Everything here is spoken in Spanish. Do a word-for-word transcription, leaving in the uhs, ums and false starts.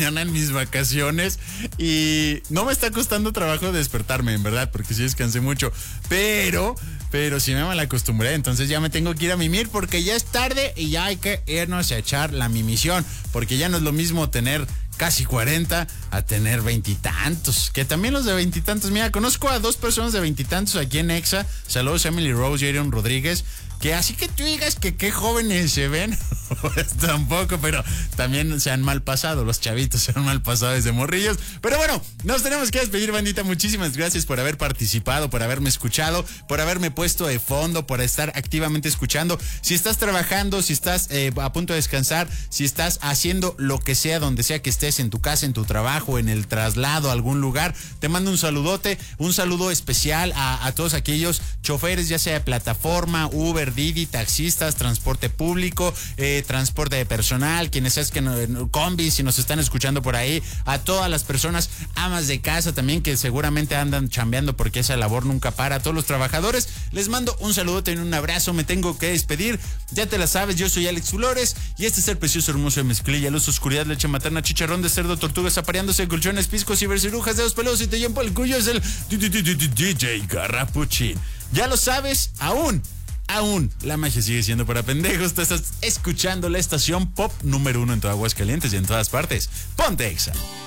mañana en mis vacaciones y no me está costando trabajo despertarme, en verdad, porque sí descansé mucho, pero... Pero sí me mal acostumbré, entonces ya me tengo que ir a mimir porque ya es tarde y ya hay que irnos a echar la mimisión, porque ya no es lo mismo tener casi cuarenta a tener veintitantos, que también los de veintitantos, mira, conozco a dos personas de veintitantos aquí en Exa, saludos a Emily Rose y Aaron Rodríguez, que así que tú digas que qué jóvenes se ven, pues tampoco, pero también se han mal pasado, los chavitos se han mal pasado desde morrillos. Pero bueno, nos tenemos que despedir, bandita. Muchísimas gracias por haber participado, por haberme escuchado, por haberme puesto de fondo, por estar activamente escuchando. Si estás trabajando, si estás eh, a punto de descansar, si estás haciendo lo que sea, donde sea que estés, en tu casa, en tu trabajo, en el traslado a algún lugar, te mando un saludote, un saludo especial a, a todos aquellos choferes, ya sea de plataforma, Uber, Didi, taxistas, transporte público, eh, transporte de personal, quienes es que no, combis, si nos están escuchando por ahí, a todas las personas, amas de casa también, que seguramente andan chambeando porque esa labor nunca para, a todos los trabajadores, les mando un saludote y un abrazo, me tengo que despedir, ya te la sabes, yo soy Alex Flores, y este es el precioso hermoso de mezclilla, luz, oscuridad, leche materna, chicharrón de cerdo, tortugas apareándose, colchones, piscos, cibercirujas, dedos peludos y te llevo el cuyo, es el D J Garrapuchín. Ya lo sabes, aún Aún la magia sigue siendo para pendejos. Te estás escuchando la estación pop número uno en todo Aguascalientes y en todas partes. Ponte Exa.